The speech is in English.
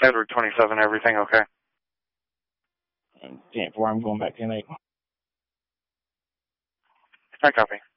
Edward 27, everything okay? And 10-4, I'm going back 10-8. I copy.